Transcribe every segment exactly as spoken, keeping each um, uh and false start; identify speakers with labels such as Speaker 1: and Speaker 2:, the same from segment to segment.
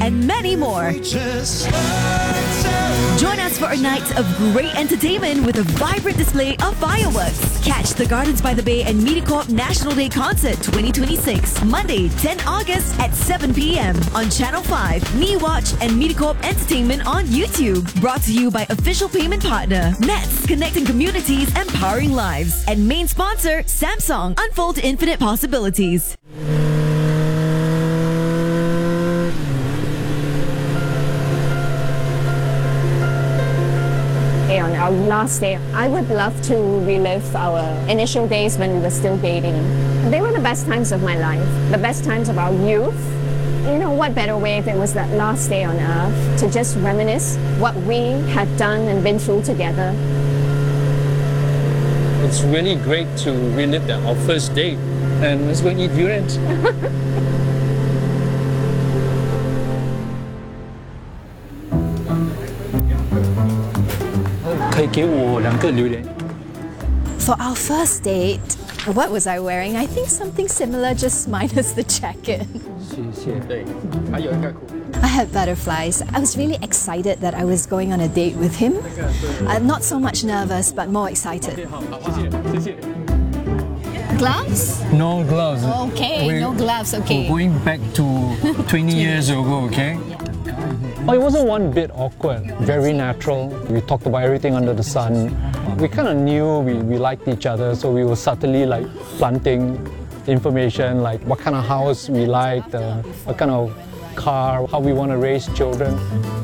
Speaker 1: and many more. Join us for a night of great entertainment with a vibrant display of fireworks. Catch the Gardens by the Bay and MediaCorp National Day Concert twenty twenty-six, Monday, tenth August at seven p.m. on Channel five, MeWatch and MediaCorp Entertainment on YouTube. Brought to you by official payment partner, Nets, connecting communities, empowering lives. And main sponsor, Samsung, unfold infinite possibilities.
Speaker 2: On our last day, I would love to relive our initial days when we were still dating. They were the best times of my life, the best times of our youth. You know, what better way if it was that last day on earth to just reminisce what we had done and been through together.
Speaker 3: It's really great to relive that, our first date, and let's go eat durians. 可以给我两个榴莲。
Speaker 4: For our first date, what was I wearing? I think something similar, just minus the jacket.
Speaker 3: 谢谢。对，还有一个裤。
Speaker 4: I had butterflies. I was really excited that I was going on a date with him. Uh, not so much nervous, but more excited.
Speaker 3: 谢谢，谢谢。
Speaker 4: Gloves?
Speaker 3: No gloves.
Speaker 4: Okay,
Speaker 3: We're,
Speaker 4: no gloves, okay.
Speaker 3: We're going back to twenty years ago, okay? Oh, it wasn't one bit awkward. Very natural. We talked about everything under the sun. We kind of knew we, we liked each other, so we were subtly like planting information, like what kind of house we liked, uh, what kind of car, how we want to raise children.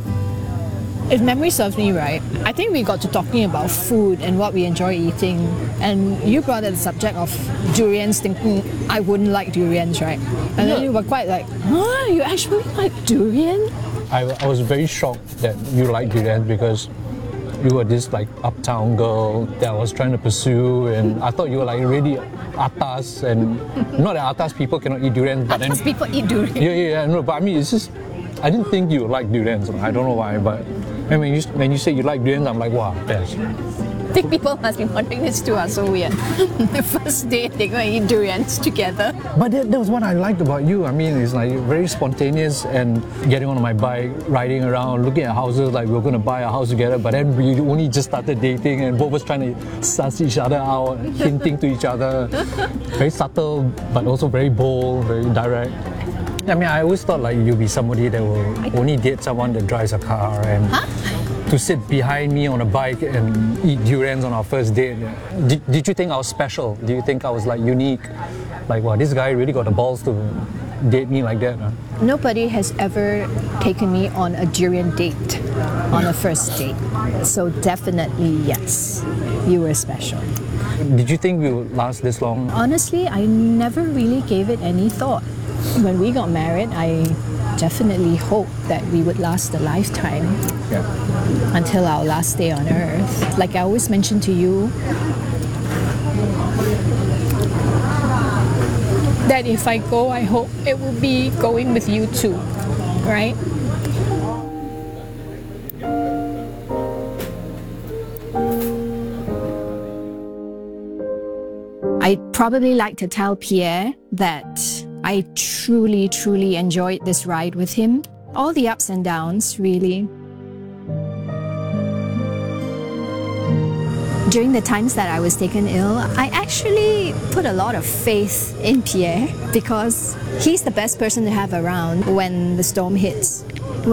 Speaker 5: If memory serves me right, I think we got to talking about food and what we enjoy eating. And you brought up the subject of durians, thinking I wouldn't like durians, right? And then you were quite like, huh, you actually like durian?
Speaker 3: I, I was very shocked that you liked durians because you were this like uptown girl that I was trying to pursue, and I thought you were like really atas, and not that atas people cannot eat durians, but
Speaker 5: Atas
Speaker 3: then
Speaker 5: people eat durian.
Speaker 3: yeah, yeah, yeah, no, but I mean it's just I didn't think you like durians. I don't know why, but and when you when you say you like durians, I'm like wow, yes.
Speaker 5: I think people must be wondering this too. Are so weird. The first day they're going to eat durians together.
Speaker 3: But that, that was what I liked about you. I mean, it's like very spontaneous, and getting on my bike, riding around, looking at houses like we we're going to buy a house together, but then we only just started dating and both of us trying to suss each other out, hinting to each other. Very subtle, but also very bold, very direct. I mean, I always thought like you'd be somebody that will only date someone that drives a car, and
Speaker 5: Huh?
Speaker 3: to sit behind me on a bike and eat durians on our first date. Did, did you think I was special? Do you think I was like unique? Like, wow, this guy really got the balls to date me like that? Huh?
Speaker 5: Nobody has ever taken me on a durian date on a first date. So definitely yes, you were special.
Speaker 3: Did you think we would last this long?
Speaker 5: Honestly, I never really gave it any thought. When we got married, I definitely hoped that we would last a lifetime.
Speaker 3: Yeah.
Speaker 5: Until our last day on earth. Like I always mentioned to you, that if I go, I hope it will be going with you too, right? I'd probably like to tell Pierre that I truly, truly enjoyed this ride with him. All the ups and downs, really. During the times that I was taken ill, I actually put a lot of faith in Pierre because he's the best person to have around when the storm hits.